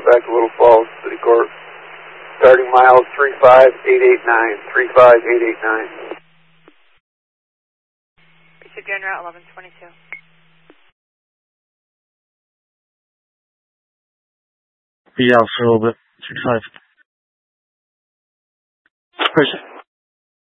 back to Little Falls City Court. Starting miles 35889, 35889. Should be on route 1122. Be out for a little bit. 65. Person.